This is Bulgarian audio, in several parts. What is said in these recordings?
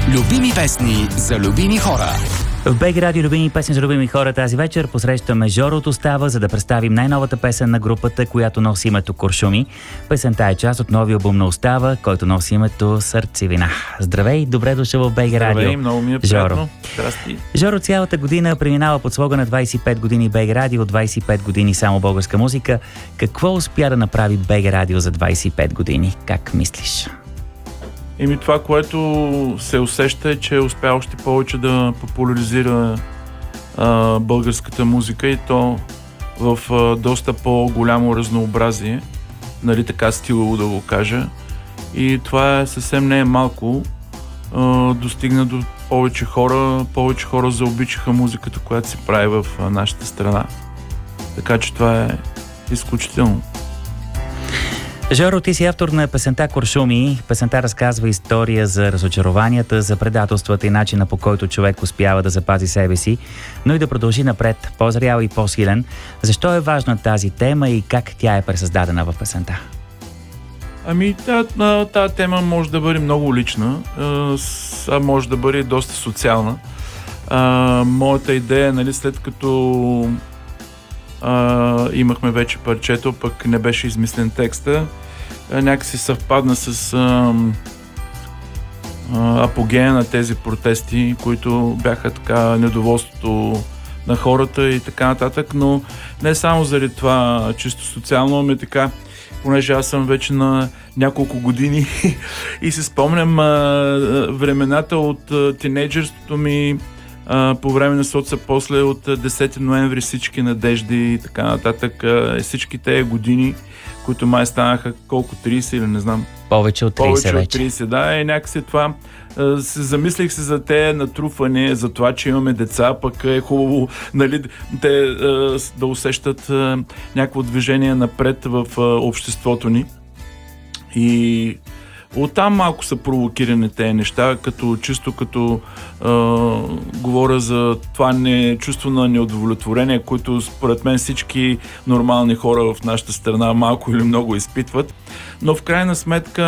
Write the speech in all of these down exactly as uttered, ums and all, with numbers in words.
Любими песни за любими хора. В БГ Радио любими песни за любими хора тази вечер посрещаме Жоро от Остава, за да представим най-новата песен на групата, която носи името Куршуми. Песента е част от новия албум на Остава, който носи името Сърцевина. Здравей, добре дошъл в БГ Радио. Здравей, много ми е приятно. Здрасти. Жоро цялата година преминава под слога на двайсет и пет години БГ Радио, двайсет и пет години само българска музика. Какво успя да направи БГ Радио за двайсет и пет години? Как мислиш? Еми това, което се усеща е, че успя още повече да популяризира а, българската музика и то в а, доста по-голямо разнообразие, нали така стилово да го кажа. И това е съвсем не е малко. А, достигна до повече хора, повече хора заобичаха музиката, която се прави в а, нашата страна. Така че това е изключително. Жоро, ти си автор на песента Куршуми. Песента разказва история за разочарованията, за предателствата и начина, по който човек успява да запази себе си, но и да продължи напред, по-зрял и по-силен. Защо е важна тази тема и как тя е пресъздадена в песента? Ами, тази тема може да бъде много лична, а може да бъде доста социална. А, моята идея, нали, след като Uh, имахме вече парчето, пък не беше измислен текста. Uh, някакси съвпадна с uh, uh, апогея на тези протести, които бяха така недоволството на хората и така нататък, но не само заради това чисто социално, ами така, понеже аз съм вече на няколко години и се спомням uh, времената от uh, тинейджерството ми, Uh, по време на соца, после от десети ноември, всички надежди и така нататък, uh, всички тези години, които май станаха колко, трийсет или не знам. Повече от трийсет Повече вече. от трийсет, да, и някакси това. Uh, се замислих се за те натрупване, за това, че имаме деца, пък е хубаво, нали, те uh, да усещат uh, някакво движение напред в uh, обществото ни. И оттам малко са провокирани тези неща, като чисто като е, говоря за това не, чувство на неудовлетворение, което според мен всички нормални хора в нашата страна малко или много изпитват. Но в крайна сметка,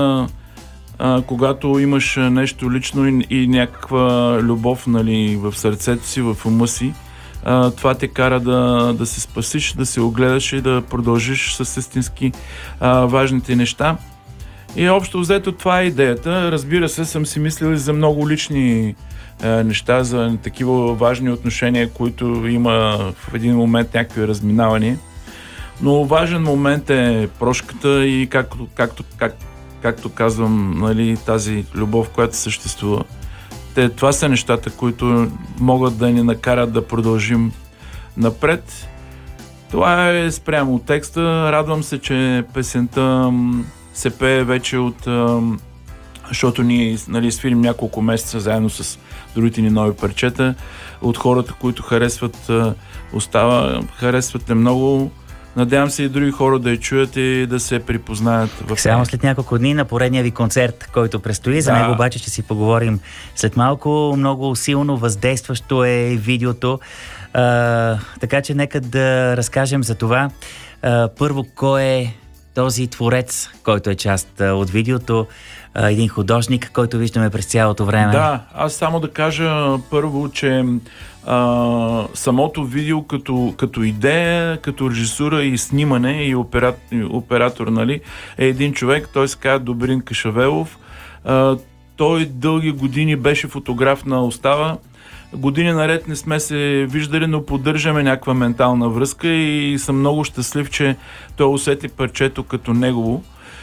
е, когато имаш нещо лично и, и някаква любов, нали, в сърцето си, в ума си, е, това те кара да, да се спасиш, да се огледаш и да продължиш с истински е, важните неща. И общо взето това е идеята. Разбира се, съм си мислил и за много лични е, неща, за такива важни отношения, които има в един момент някакви разминавания. Но важен момент е прошката и както, както, как, както казвам, нали, тази любов, която съществува. Те, това са нещата, които могат да ни накарат да продължим напред. Това е спрямо текста. Радвам се, че песента се пее вече от... защото ние, нали, свирим няколко месеца заедно с другите ни нови парчета. От хората, които харесват Остава, харесват не много. Надявам се и други хора да я чуят и да се припознаят в нея. Само след няколко дни на поредния ви концерт, който предстои. За да. него обаче ще си поговорим след малко. Много силно въздействащо е видеото. А, така че нека да разкажем за това. А, първо, кой е този творец, който е част а, от видеото, а, един художник, който виждаме през цялото време. Да, аз само да кажа първо, че а, самото видео като, като идея, като режисура и снимане и, опера, и оператор, нали, е един човек, той се казва Добрин Кашавелов. А, той дълги години беше фотограф на Остава. Години наред не сме се виждали, но поддържаме някаква ментална връзка и съм много щастлив, че той усети парчето като негово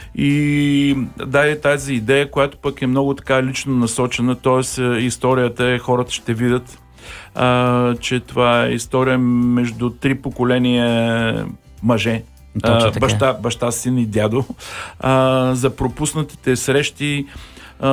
и даде тази идея, която пък е много така лично насочена, т.е. историята е, хората ще видят, а, че това е история между три поколения мъже. А, баща, баща, син и дядо, а, за пропуснатите срещи, а,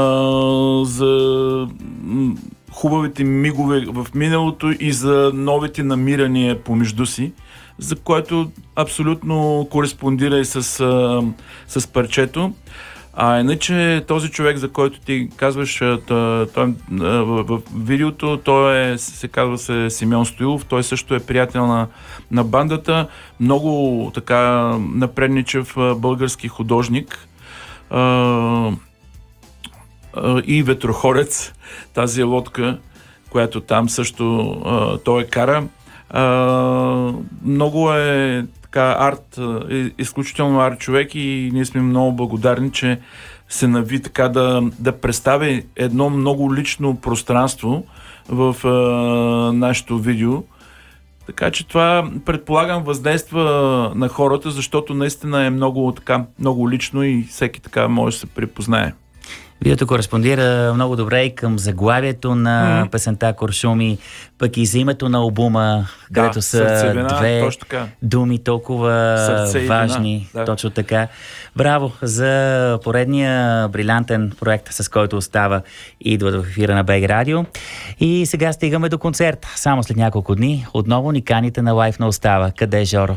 за хубавите мигове в миналото и за новите намирания помежду си, за което абсолютно кореспондира и с, с парчето. А иначе този човек, за който ти казваш, той, той, в видеото, той е, се казва се Симеон Стоилов, той също е приятел на, на бандата, много така напредничев български художник. а, и Ветрохорец, тази лодка, която там също а, той е кара. А, много е така арт, е, изключително арт човек и ние сме много благодарни, че се нави така да, да представи едно много лично пространство в а, нашето видео. Така че това, предполагам, въздейства на хората, защото наистина е много, така, много лично и всеки така може да се припознае. Видеото кореспондира много добре и към заглавието на mm-hmm. песента Куршуми, пък и за името на албума, да, където са сърцевина, две думи толкова важни. Да. Точно така. Браво за поредния брилянтен проект, с който остава и идва в ефира на БГ Радио. И сега стигаме до концерт. Само след няколко дни отново ни каните на Лайф на Остава. Къде е, Жоро?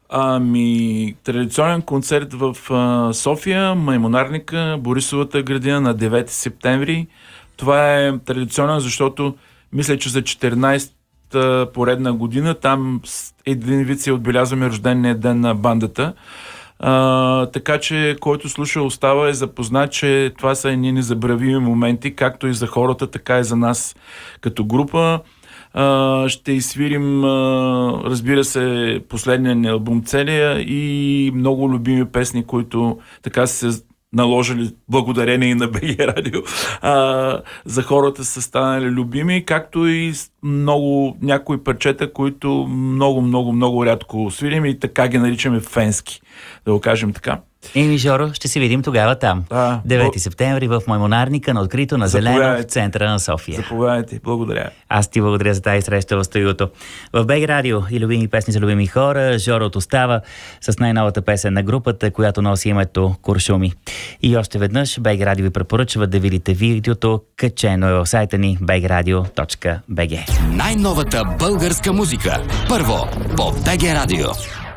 Ами, традиционен концерт в а, София, Маймонарника, Борисовата градина на девети септември. Това е традиционен, защото мисля, че за четиринайсета поредна година там един вид си отбелязваме рождения ден на бандата. А, така че, който слуша Остава е запознат, че това са едни незабравими моменти, както и за хората, така и за нас като група. Uh, ще изсвирим, uh, разбира се, последния ни албум целия и много любими песни, които така се наложили благодарение и на БГ Радио. Uh, за хората са станали любими, както и много някои парчета, които много, много, много рядко свирим и така ги наричаме фенски, да го кажем така. Еми, Жоро, ще се видим тогава там. Да, девети септември в Маймонарника на открито на Зелено в центъра на София. Заповядайте, благодаря. Аз ти благодаря за тази среща в студиото. В БГ Радио и любими песни за любими хора, Жоро от Остава с най-новата песен на групата, която носи името Куршуми. И още веднъж БГ Радио ви препоръчва да видите видеото, качено е в сайта ни би джи радио точка би джи. Най-новата българска музика. Първо по БГ Радио.